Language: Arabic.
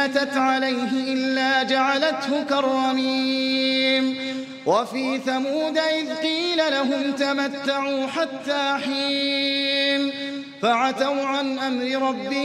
أتت عليه إلا جعلته كالرميم وفي ثمود إذ قيل لهم تمتعوا حتى حين فعتوا عن أمر ربهم